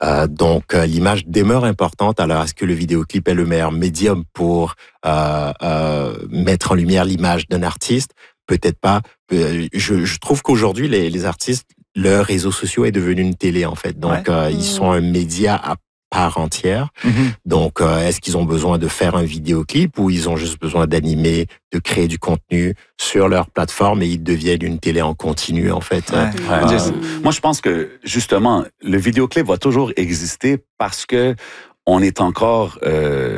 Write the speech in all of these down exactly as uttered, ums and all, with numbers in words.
Euh, donc, euh, l'image demeure importante. Alors, est-ce que le vidéoclip est le meilleur médium pour euh, euh, mettre en lumière l'image d'un artiste? Peut-être pas. Je, je trouve qu'aujourd'hui, les, les artistes, leurs réseaux sociaux est devenu une télé, en fait. Donc, ouais. euh, ils sont un média à part entière. Mm-hmm. Donc, euh, est-ce qu'ils ont besoin de faire un vidéoclip ou ils ont juste besoin d'animer, de créer du contenu sur leur plateforme et ils deviennent une télé en continu, en fait? Ouais. Ouais. Euh, Moi, je pense que, justement, le vidéoclip va toujours exister parce que on est encore... Euh,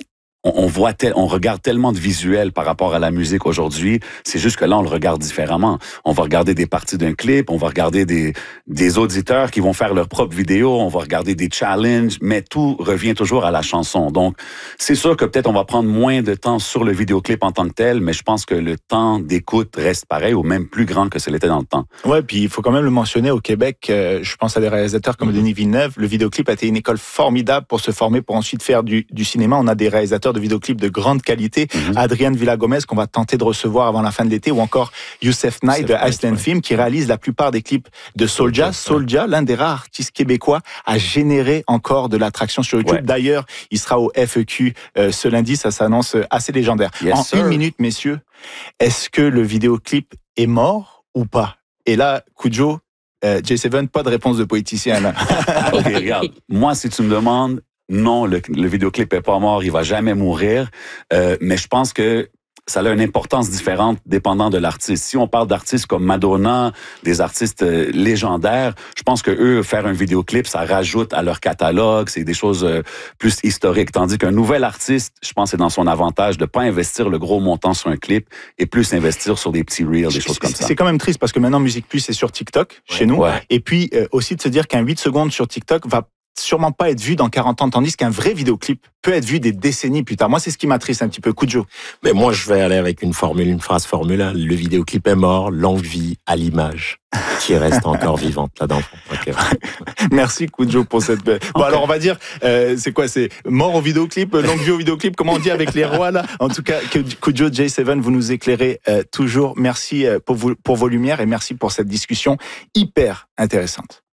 On voit tel, on regarde tellement de visuels par rapport à la musique aujourd'hui. C'est juste que là, on le regarde différemment. On va regarder des parties d'un clip, on va regarder des, des auditeurs qui vont faire leur propre vidéo, on va regarder des challenges, mais tout revient toujours à la chanson. Donc, c'est sûr que peut-être on va prendre moins de temps sur le vidéoclip en tant que tel, mais je pense que le temps d'écoute reste pareil ou même plus grand que ce l'était dans le temps. Ouais, puis il faut quand même le mentionner, au Québec, euh, je pense à des réalisateurs comme mm-hmm. Denis Villeneuve, le vidéoclip a été une école formidable pour se former, pour ensuite faire du, du cinéma. On a des réalisateurs de vidéoclips de grande qualité, mm-hmm. Adrienne Villa-Gomez qu'on va tenter de recevoir avant la fin de l'été, ou encore Youssef Knight de Iceland Film qui réalise la plupart des clips de Soulja. Soulja, l'un des rares artistes québécois, a généré encore de l'attraction sur YouTube. Ouais. D'ailleurs, il sera au F E Q euh, ce lundi, ça s'annonce assez légendaire. Yes, en sir. Une minute, messieurs, est-ce que le vidéoclip est mort ou pas? Et là, Kudjo, euh, J sept, pas de réponse de poéticien là. Ok, regarde, moi si tu me demandes, non, le, le vidéoclip est pas mort, il va jamais mourir. Euh, mais je pense que ça a une importance différente dépendant de l'artiste. Si on parle d'artistes comme Madonna, des artistes euh, légendaires, je pense que eux faire un vidéoclip, ça rajoute à leur catalogue, c'est des choses euh, plus historiques. Tandis qu'un nouvel artiste, je pense, c'est dans son avantage de pas investir le gros montant sur un clip et plus investir sur des petits reels, des choses comme ça. C'est quand même triste parce que maintenant Musique Plus est sur TikTok ouais. chez nous, ouais. et puis euh, aussi de se dire qu'un huit secondes sur TikTok va sûrement pas être vu dans quarante ans, tandis qu'un vrai vidéoclip peut être vu des décennies plus tard. Moi, c'est ce qui m'attriste un petit peu. Kudjo. Mais moi, je vais aller avec une formule, une phrase formule. Hein. Le vidéoclip est mort, longue vie à l'image, qui reste encore vivante là-dedans. Okay. Merci Kudjo pour cette... Bon, okay. Alors on va dire, euh, c'est quoi? C'est mort au vidéoclip, longue vie au vidéoclip, comment on dit avec les rois là? En tout cas, Kudjo, J sept, vous nous éclairez euh, toujours. Merci pour, vous, pour vos lumières et merci pour cette discussion hyper intéressante.